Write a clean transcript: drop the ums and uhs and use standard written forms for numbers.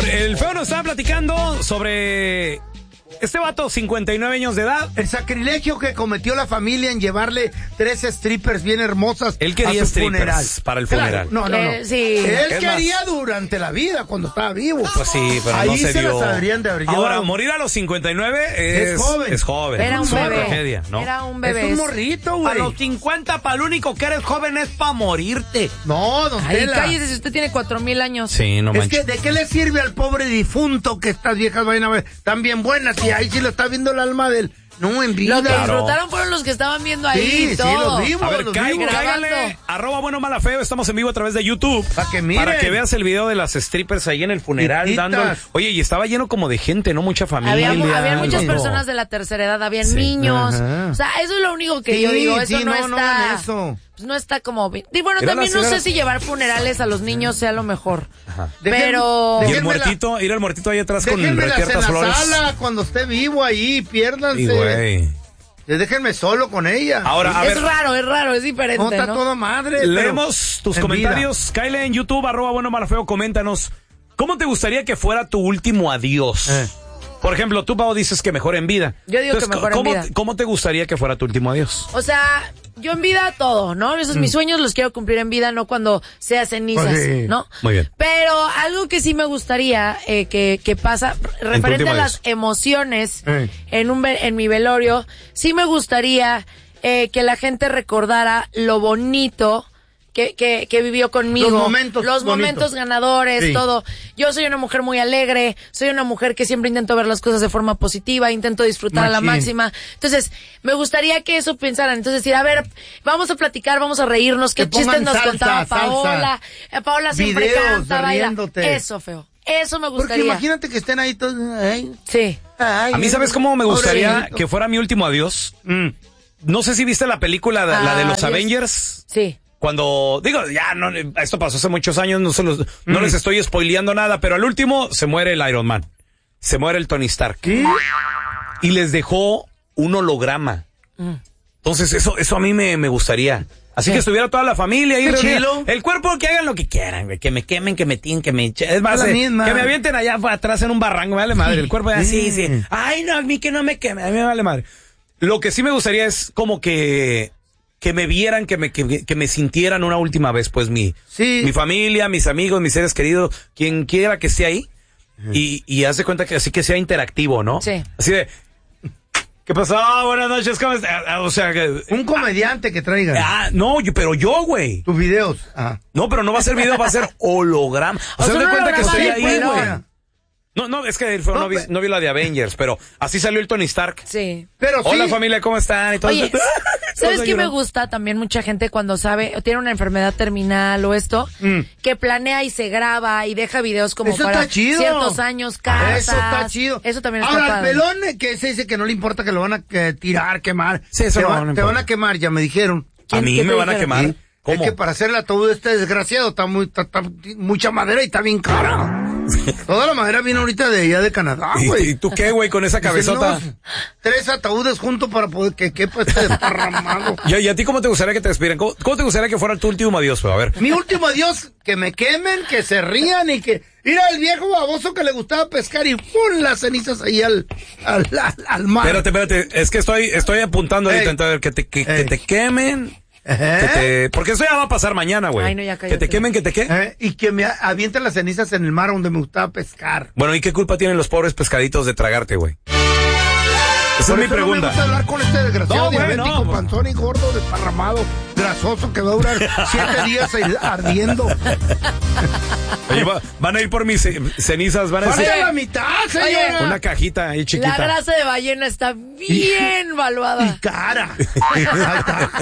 El feo nos estaba platicando sobre este vato, 59 años de edad. El sacrilegio que cometió la familia en llevarle 3 strippers bien hermosas Él quería a su strippers funeral. para el funeral. Claro, no. Sí. Él Es quería más, durante la vida, cuando estaba vivo. Pues sí, pero ahí no se dio. las habrían de haber Ahora, llevado. morir a los 59 Es joven. Es joven. Era un Es una bebé. tragedia, ¿no? Era un bebé. Es un morrito, A güey. los 50, para lo único que eres joven es para morirte. No, don Ay, Tela. cállese si usted tiene 4,000 años. Sí, no Es manches. que, ¿de qué le sirve al pobre difunto que estas viejas vayan a ver? Están bien buenas y ahí sí lo está viendo el alma del... No, en vida. Lo que Claro. disfrutaron fueron los que estaban viendo ahí. Sí, sí, todo. los vimos. A ver, los cáigale, vimos. grabando. @bueno mala feo, estamos en vivo a través de YouTube. Pa' que miren. Para que veas el video de las strippers ahí en el funeral Chiquitas. dando. Oye, y estaba lleno como de gente, ¿no? Mucha familia. Había muchas algo. personas de la tercera edad, habían Sí. niños. Ajá. O sea, eso es lo único que Sí, yo digo. Eso sí, no no hagan está. eso. Pues no está como. Y bueno, Era también la- no era- sé si llevar funerales a los niños sea lo mejor. Dejen- Pero. Y el Déjenmela- muertito, ir al muertito ahí atrás con Déjenmelas en repiertas la flores. sala cuando esté vivo ahí, piérdanse. Y güey. Déjenme solo con ella. Ahora, a ver, es raro, es diferente. no, está ¿no? toda madre. pero leemos tus en comentarios. Cáele en YouTube, @bueno mala feo, coméntanos. ¿Cómo te gustaría que fuera tu último adiós? Por ejemplo, tú, Pau, dices que mejor en vida. Yo digo que mejor en ¿cómo, vida. ¿Cómo te gustaría que fuera tu último adiós? O sea, yo en vida todo, ¿no? Esos mis sueños los quiero cumplir en vida, no cuando sea cenizas, Pues sí. ¿no? Muy bien. Pero algo que sí me gustaría que pasa, referente último a las adiós. emociones en mi velorio, sí me gustaría que la gente recordara lo bonito que vivió conmigo. Los momentos bonitos. Ganadores, Sí. todo. Yo soy una mujer muy alegre, soy una mujer que siempre intento ver las cosas de forma positiva, intento disfrutar a la Machín. máxima. Entonces, me gustaría que eso pensaran. Entonces, decir, a ver, vamos a platicar, vamos a reírnos, qué Que pongan chistes nos salsa, contaba salsa. Paola. Paola siempre Videos canta, baila. riéndote. Eso, feo. Eso me Porque gustaría. imagínate que estén ahí todos. Ay, Sí. ay, A mí, ¿sabes cómo me gustaría pobrecito. que fuera mi último adiós? No sé si viste la película, la de los Adiós. Avengers. Sí. Cuando, digo, ya, no, esto pasó hace muchos años, no les estoy spoileando nada, pero al último se muere el Iron Man. Se muere el Tony Stark. ¿Qué? Y les dejó un holograma. Entonces, eso a mí me gustaría. Así que estuviera toda la familia ahí Qué reunida. chilo. El cuerpo, que hagan lo que quieran, güey. Que me quemen, que me tiren, que me echen. Es más, La misma. que me avienten allá atrás en un barranco, me vale madre. El cuerpo, sí. Ay, no, a mí que no me queme, a mí me vale madre. Lo que sí me gustaría es como que me vieran, que me sintieran una última vez, pues mi familia, mis amigos, mis seres queridos, quien quiera que esté ahí. Y haz de cuenta que así que sea interactivo, ¿no? Sí. Así de, ¿qué pasó? Buenas noches, ¿cómo estás? O sea, Un comediante que traiga no, pero yo, güey. tus videos. No, pero no va a ser video, va a ser holograma. O sea, sea, haz de un cuenta que holograma estoy de ahí, cuero. güey. No, es que el feo no vi la de Avengers, pero así salió el Tony Stark. Sí. Pero Hola sí. familia, ¿cómo están? Y todo Oye, eso. ¿sabes Todos qué me llorando. gusta? También mucha gente cuando sabe o tiene una enfermedad terminal o esto, que planea y se graba y deja videos como Eso para está chido. ciertos años, casas. Eso está chido. Eso también está Ahora, padre. el pelón que se dice que no le importa que lo van a tirar, quemar. Sí, eso te, no, va- no te importa. van a quemar, ya me dijeron. A mí ¿Qué me te van a dijeron? quemar. Sí. ¿Cómo? Es que para hacer el ataúd este desgraciado está mucha madera y está bien cara. Toda la madera viene ahorita de allá de Canadá, güey. ¿Y tú qué, güey, con esa cabezota? Dicen, no, 3 ataúdes juntos para poder que quepa este desparramado. ¿Y a ti cómo te gustaría que te despidan? ¿Cómo te gustaría que fuera tu último adiós, feo? A ver. Mi último adiós, que me quemen, que se rían y que... Mira el viejo baboso que le gustaba pescar y ¡pum! Las cenizas ahí al mar. Espérate, es que estoy apuntando ahorita, Ey. entonces, que te quemen. Porque eso ya va a pasar mañana, güey. Ay, no, ya que cállate. te quemen, que te qué. Y que me avienten las cenizas en el mar donde me gustaba pescar. Bueno, ¿y qué culpa tienen los pobres pescaditos de tragarte, güey? Esa Por es mi eso pregunta. No me gusta hablar con este desgraciado No, güey, diabético, no. panzón y gordo, desparramado, grasoso, que va a durar 7 días ardiendo. Oye, van a ir por mis cenizas, van a ¡Vaya decir a la mitad, señora! una cajita ahí chiquita. La grasa de ballena está bien valuada. Y cara. Ahí está.